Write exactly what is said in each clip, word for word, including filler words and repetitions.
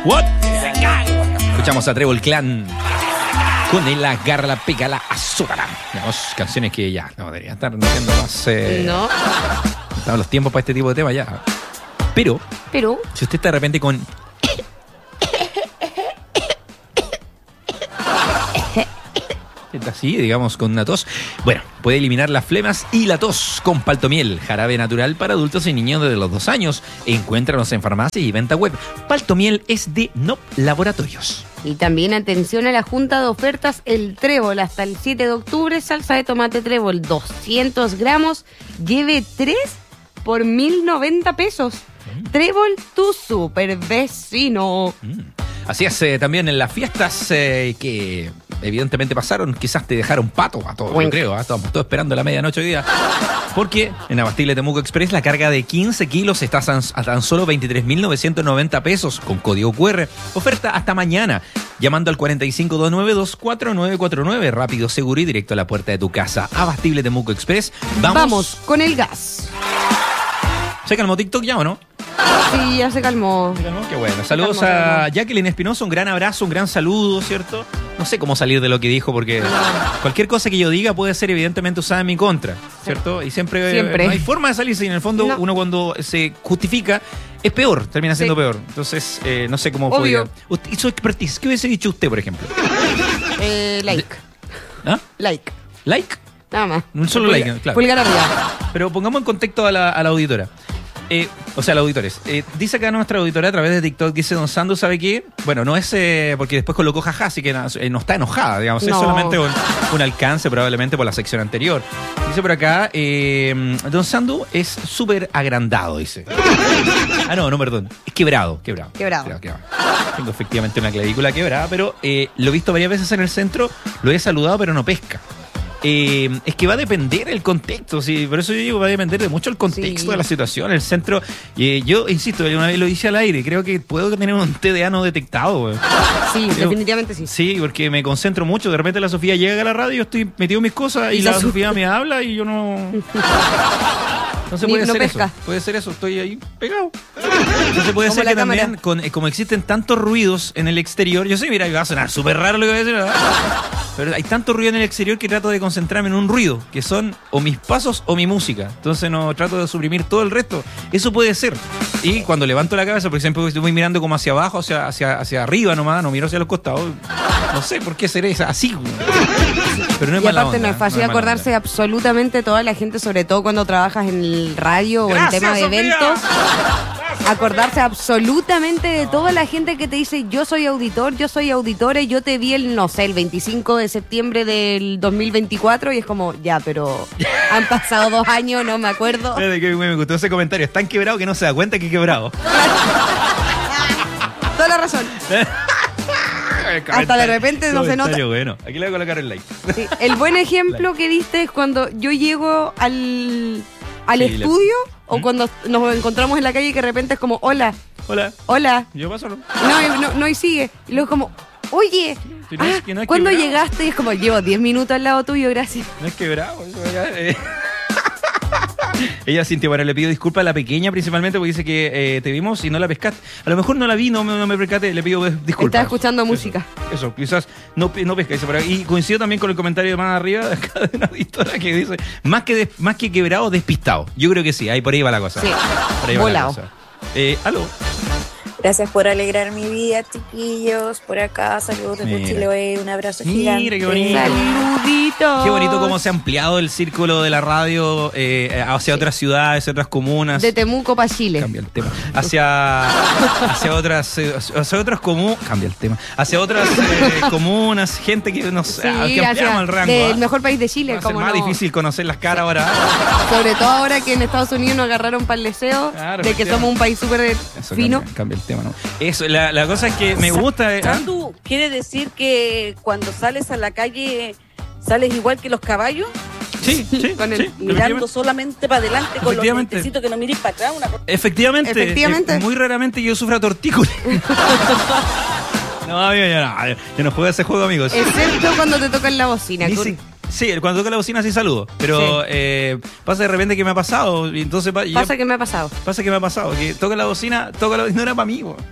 What? Escuchamos a Trébol Clan con el agarra, la pega, la azúcar. Dos canciones que ya no deberían estar metiendo más. Eh, no. Están los tiempos para este tipo de temas ya. Pero, Pero, si usted está de repente con. Así, digamos, con una tos. Bueno, puede eliminar las flemas y la tos con Paltomiel, jarabe natural para adultos y niños desde los dos años. Encuéntranos en farmacia y venta web. Paltomiel es de N O P Laboratorios. y también atención a la junta de ofertas, el Trébol hasta el siete de octubre, salsa de tomate Trébol, doscientos gramos, lleve tres por mil noventa pesos. Mm. Trébol, tu super vecino. Mm. Así es, eh, también en las fiestas eh, que evidentemente pasaron, quizás te dejaron pato a todos, yo creo, ¿eh? Estamos todos esperando la medianoche hoy día. Porque en Abastible Temuco Express la carga de quince kilos está a tan solo veintitrés mil novecientos noventa pesos con código cu erre. Oferta hasta mañana, llamando al cuarenta y cinco, doscientos noventa y dos, cuarenta y nueve cuarenta y nueve. Rápido, seguro y directo a la puerta de tu casa. Abastible Temuco Express. Vamos, Vamos con el gas. ¿Se calmó TikTok ya o no? Sí, ya se calmó. Se calmó, qué bueno. Saludos calmó, a calmó. Jacqueline Espinosa, un gran abrazo, un gran saludo, ¿cierto? No sé cómo salir de lo que dijo, porque no. cualquier cosa que yo diga puede ser evidentemente usada en mi contra, ¿cierto? Y siempre, siempre. no hay forma de salirse, y en el fondo no. uno cuando se justifica es peor, termina siendo sí. peor. Entonces, eh, no sé cómo Obvio. podría... Usted, y su expertise, ¿qué hubiese dicho usted, por ejemplo? Eh, like. ¿Ah? Like. ¿Like? Nada más. Un solo Pulgar, like, claro. Pulgar arriba. Pero pongamos en contexto a la, a la auditora. Eh, o sea, los auditores. Eh, dice acá nuestra auditora a través de TikTok, dice Don Sandu, ¿sabe qué? Bueno, no es eh, porque después colocó jaja, así que no, eh, no está enojada, digamos. No. Es solamente un, un alcance probablemente por la sección anterior. Dice por acá, eh, Don Sandu es súper agrandado, dice. Ah, no, no, perdón. Es quebrado, quebrado. Quebrado. quebrado, quebrado. Tengo efectivamente una clavícula quebrada, pero eh, lo he visto varias veces en el centro, lo he saludado, pero no pesca. Eh, es que va a depender el contexto, sí, por eso yo digo, va a depender de mucho el contexto sí. de la situación, el centro. Eh, yo insisto, una vez lo hice al aire, creo que puedo tener un T D A no detectado. Wey. Sí, creo, definitivamente sí. Sí, porque me concentro mucho. De repente la Sofía llega a la radio, yo estoy metido en mis cosas y, y la su... Sofía me habla y yo no. No se puede Ni, no ser pesca. eso. Puede ser eso, estoy ahí pegado. No se puede ser que cámara. También, con, eh, como existen tantos ruidos en el exterior, yo sé, mira, va a sonar súper raro lo que voy a decir, ¿verdad? Pero hay tanto ruido en el exterior que trato de concentrarme en un ruido, que son o mis pasos o mi música. Entonces no trato de suprimir todo el resto. Eso puede ser. Y cuando levanto la cabeza, por ejemplo, estoy mirando como hacia abajo, hacia, hacia, hacia arriba nomás, no miro hacia los costados. No sé por qué seré así. Pero no es y mala aparte onda, no es fácil no es acordarse de absolutamente toda la gente, sobre todo cuando trabajas en el radio Gracias, o en tema de Sofía. eventos. Acordarse absolutamente de toda la gente que te dice yo soy auditor, yo soy auditora y yo te vi el, no sé, el veinticinco de septiembre del dos mil veinticuatro y es como, ya, pero han pasado dos años, no me acuerdo. Que me gustó ese comentario, es tan quebrado que no se da cuenta que es quebrado. Toda la razón. Hasta de repente no se nota. Bueno, aquí le voy a colocar el like. Sí, el buen ejemplo like. que diste es cuando yo llego al, al sí, estudio le... o ¿Mm? cuando nos encontramos en la calle y que de repente es como, hola. Hola. Hola. Yo paso, ¿no? No, no, no y sigue. Y luego como, oye, si no es, ah, no es ¿cuándo quebrado? Llegaste? Y es como, llevo diez minutos al lado tuyo, gracias. No es quebrado. Eso eh. Ella, Cintia, bueno, le pido disculpas a la pequeña principalmente porque dice que eh, te vimos y no la pescaste. A lo mejor no la vi, no me, no me percaté, le pido disculpas. Estaba escuchando eso, música. Eso, quizás no, no pesca. Dice, pero, y coincido también con el comentario de más arriba de acá de una auditora que dice, más que, de, más que quebrado, despistado. Yo creo que sí, ahí por ahí va la cosa. Sí, por ahí volado. Va la cosa. Eh, aló. Gracias por alegrar mi vida, chiquillos. Por acá, saludos desde Chile. Un abrazo gigante. Mira, qué bonito. Saluditos. Qué bonito cómo se ha ampliado el círculo de la radio eh, hacia sí. otras ciudades, otras comunas. De Temuco para Chile. Cambia el tema. Hacia, hacia otras hacia otras comunas. Cambia el tema. Hacia otras eh, comunas, gente que nos sí, que ampliamos el rango. El ¿eh? mejor país de Chile. Va a ser más no. difícil conocer las caras ahora. Sobre todo ahora que en Estados Unidos nos agarraron para el deseo claro, de que somos un país súper fino. Cambia, cambia el tema, ¿no? Eso, la, la cosa es que me gusta. ¿eh? Sandu, ¿quiere decir que cuando sales a la calle sales igual que los caballos? Sí, sí, con el, sí mirando solamente para adelante con los lentecitos que no mires para atrás. Una... Efectivamente, Efectivamente. Eh, muy raramente yo sufro tortícolis. No, yo, yo, no, yo no juego ese juego, amigos. Excepto cuando te tocan la bocina. Si, sí, cuando toca la bocina sí saludo. Pero sí. eh, pasa de repente que me ha pasado. Y entonces Pasa ya, que me ha pasado. Pasa que me ha pasado. Que toca la bocina, toca la bocina, no era para mí. Bo.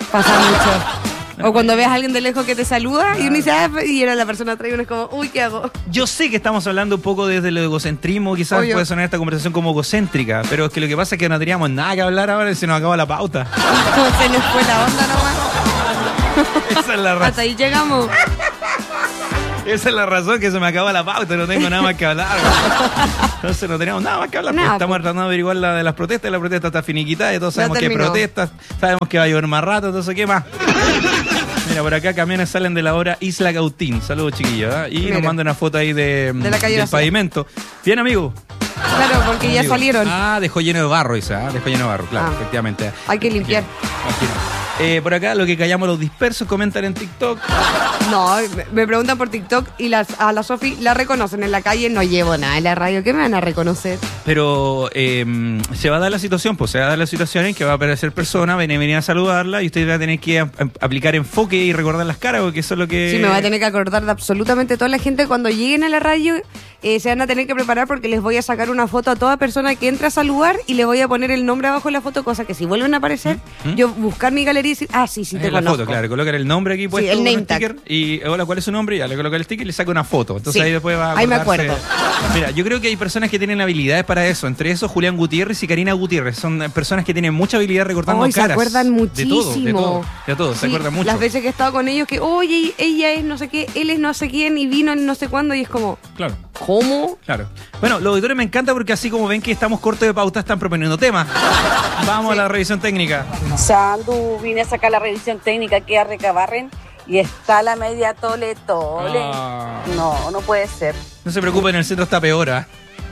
Pasa mucho. O cuando ves a alguien de lejos que te saluda y uno dice, ah, y era la persona atrás y uno es como, uy, ¿qué hago? Yo sé que estamos hablando un poco desde el egocentrismo, quizás Obvio. puede sonar esta conversación como egocéntrica, pero es que lo que pasa es que no teníamos nada que hablar ahora y se nos acaba la pauta. Se nos fue la onda nomás. Esa es la razón. Hasta ahí llegamos. Esa es la razón que se me acaba la pauta, no tengo nada más que hablar. Entonces no teníamos nada más que hablar. Nada, Estamos pues. tratando de averiguar la de las protestas, la protesta está finiquitada y todos Ya sabemos que hay terminó. protestas, sabemos que va a llover más rato, entonces ¿qué más? Mira, por acá camiones salen de la hora Isla Cautín. Saludos, chiquillos. ¿eh? Y Mira. nos mandan una foto ahí de, De la calle del vacía. pavimento. Bien, amigo. Claro, porque ya Amigo. salieron. Ah, dejó lleno de barro, dice. Ah, dejó lleno de barro, claro, Ah. efectivamente. Hay que limpiar. Aquí no. Eh, por acá, lo que callamos los dispersos, comentan en TikTok. No, me- me preguntan por TikTok y las, a la Sofi la reconocen en la calle. No llevo nada en la radio. ¿Qué me van a reconocer? Pero eh, se va a dar la situación, pues se va a dar la situación en que va a aparecer persona, ven a venir a saludarla y usted va a tener que a- a- aplicar enfoque y recordar las caras, porque eso es lo que... Sí, me voy a tener que acordar de absolutamente toda la gente. Cuando lleguen a la radio, eh, se van a tener que preparar porque les voy a sacar una foto a toda persona que entre a saludar y le voy a poner el nombre abajo de la foto, cosa que si vuelven a aparecer, ¿Mm? yo buscar mi galería y decir, ah, sí, sí, te En la conozco. foto, claro, colocar el nombre aquí puesto el con name un sticker tag. y hola, ¿cuál es su nombre? Y ya le coloca el sticker y le saca una foto. Entonces Sí, ahí después va a ahí me acordarse. acuerdo. Mira, yo creo que hay personas que tienen habilidades para eso. Entre esos, Julián Gutiérrez y Karina Gutiérrez. Son eh, personas que tienen mucha habilidad recordando Ay, se caras. acuerdan De muchísimo. todo, de todo. De todo, se Sí, acuerdan mucho. Las veces que he estado con ellos que, oye, ella es no sé qué, él es no sé quién y vino en no sé cuándo y es como, Claro. ¿cómo? Claro. Bueno, los auditores me encanta porque así como ven que estamos cortos de pauta, están proponiendo temas. Vamos Sí. a la revisión técnica. Sandu, vine a sacar la revisión técnica aquí a Recabarren y está la media tole tole. Ah. No, no puede ser. No se preocupen, el centro está peor. ¿ah?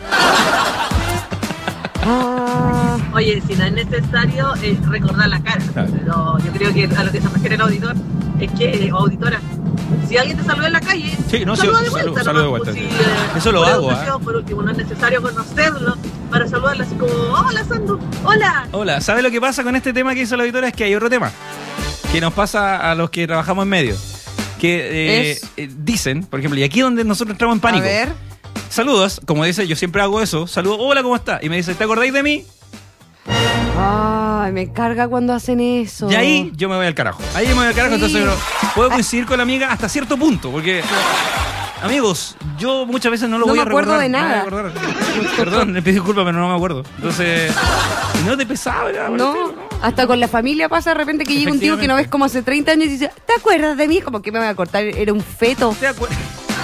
Ah, Oye, si no es necesario eh, recordar la cara, Claro. pero yo creo que a lo que se refiere el auditor es que, o auditora, si alguien te saluda en la calle, Sí, no, sí, saluda de salu- vuelta. saluda de nomás, vuelta, pues, sí. si, eh, Eso lo por hago, educación, por último, no es necesario conocerlo para saludarla así como, hola Sandu, hola. Hola, ¿sabe lo que pasa con este tema que hizo la auditora? Es que hay otro tema que nos pasa a los que trabajamos en medio. Que eh, Es- eh, dicen, por ejemplo, y aquí donde nosotros entramos en pánico. a ver. Saludos, como dice, yo siempre hago eso. Saludo, hola, ¿cómo está? Y me dice, ¿te acordáis de mí? Ay, me carga cuando hacen eso. Y ahí yo me voy al carajo. Ahí me voy al carajo, Sí. entonces no- puedo coincidir con la amiga hasta cierto punto, porque... Amigos, yo muchas veces no lo No voy me a recordar. acuerdo de no me voy a nada. acordar. Perdón, le pido disculpas, pero no me acuerdo. Entonces, no te pesaba. ya, No, bueno, hasta con la familia pasa de repente que llega un tío que no ves como hace treinta años y dice, ¿te acuerdas de mí? Como que me voy a cortar, era un feto. ¿Te acuerdas?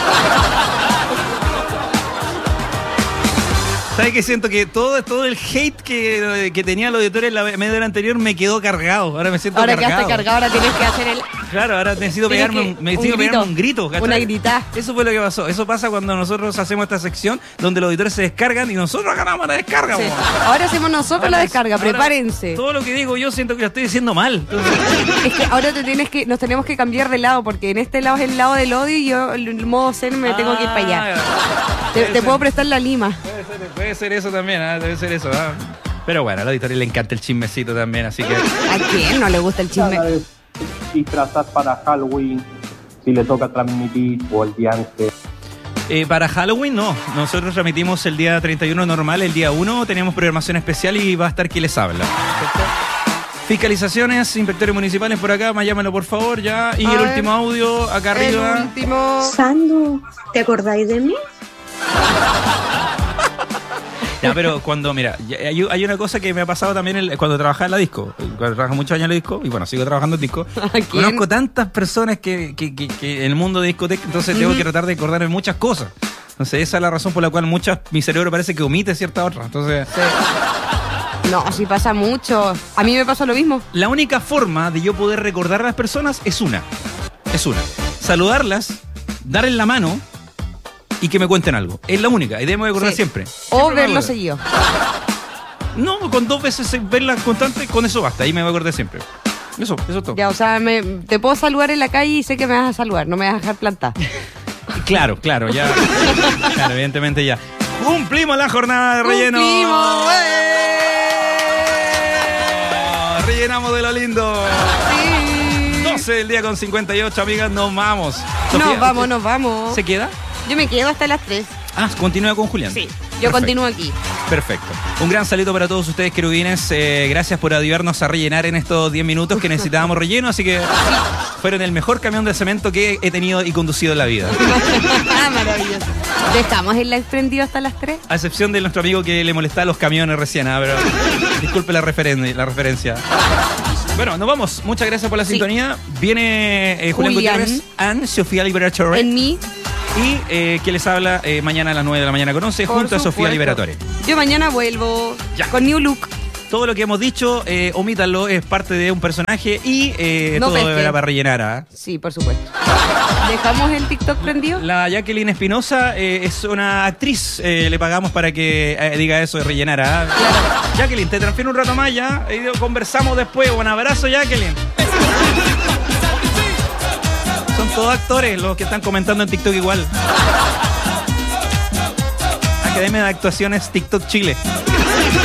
¿Sabes qué? Siento que todo, todo el hate que, que tenía el auditorio en la media hora anterior me quedó cargado. Ahora me siento Ahora cargado. quedaste cargado, ahora tienes que hacer el... Claro, ahora necesito Tienes pegarme, que- un, me un necesito pegarme grito. un grito. ¿cachai? Una gritada. Eso fue lo que pasó. Eso pasa cuando nosotros hacemos esta sección donde los auditores se descargan y nosotros ganamos la descarga. Sí. po. Ahora hacemos nosotros Ahora la es- descarga, ahora prepárense. Todo lo que digo yo siento que lo estoy diciendo mal. Entonces, Es que ahora te tienes que, nos tenemos que cambiar de lado, porque en este lado es el lado del odio y yo, el, el modo zen, me tengo que ir para allá. Ah, Te, puede te ser. puedo prestar la lima. Puede ser, puede ser eso también, ¿ah? Debe ser eso. ¿ah? Pero bueno, al auditorio le encanta el chismecito también, así que... ¿A quién no le gusta el chisme? de disfrazar para Halloween, si le toca transmitir o el día antes. Eh, para Halloween no, nosotros transmitimos el día treinta y uno normal, el día uno tenemos programación especial y va a estar quien les habla. Fiscalizaciones, inspectores municipales por acá, más llámenlo por favor ya. Y A el ver. último audio acá El arriba. último... Sandu, ¿te acordáis de mí? Ya, pero cuando, mira, ya- hay, hay una cosa que me ha pasado también el- cuando trabajaba en la disco. Cuando trabajé muchos años en la disco, y bueno, sigo trabajando en disco. ¿A quién? Conozco tantas personas que, que, que, que en el mundo de discoteca, entonces tengo que tratar de acordarme de muchas cosas. Entonces esa es la razón por la cual muchas, mi cerebro parece que omite ciertas otras. Entonces, No, sí pasa mucho. A mí me pasó lo mismo. la única forma de yo poder recordar a las personas es una. Es una. Saludarlas, darles la mano y que me cuenten algo. Es la única. Y debemos recordar Sí. siempre. O Siempre me verlo acuerdo. seguido. No, con dos veces verla constante, con eso basta. Ahí me voy a acordar siempre. Eso, eso es todo. Ya, o sea, me- te puedo saludar en la calle y sé que me vas a saludar, no me vas a dejar plantar. Claro, claro, ya. Claro, evidentemente ya. Cumplimos la jornada de relleno. ¡Cumplimos! ¡Eh! Rellenamos de lo lindo. Sí. doce del día con cincuenta y ocho, amigas, nos vamos. Nos Sofía, vamos, ¿usted nos vamos. ¿Se queda? Yo me quedo hasta las tres. Ah, continúa con Julián. Sí, yo Perfecto. continúo aquí. Perfecto. Un gran saludo para todos ustedes, querubines. Eh, gracias por ayudarnos a rellenar en estos diez minutos que necesitábamos relleno, así que fueron el mejor camión de cemento que he tenido y conducido en la vida. Ah, maravilloso. ¿Dejamos el live prendido hasta las tres? A excepción de nuestro amigo que le molestaba los camiones recién, ¿ah? Pero disculpe la, referen la referencia. Bueno, nos vamos. Muchas gracias por la sí. sintonía. Viene eh, Julián, Julián Gutiérrez, Anne, Sofía Liberatore. En mí. Y eh, que les habla eh, mañana a las nueve de la mañana con once, junto a Sofía Liberatore. Yo mañana vuelvo ya. con New Look. Todo lo que hemos dicho, eh, omítanlo, es parte de un personaje y eh, no todo pesque. Deberá para rellenar. ¿eh? Sí, por supuesto. ¿Dejamos el TikTok prendido? La Jacqueline Espinosa eh, es una actriz, eh, le pagamos para que eh, diga eso de rellenar. ¿eh? Claro. Jacqueline, te transfiero un rato más ya, y conversamos después. Un abrazo, Jacqueline. Son todos actores los que están comentando en TikTok igual. Academia de Actuaciones TikTok Chile.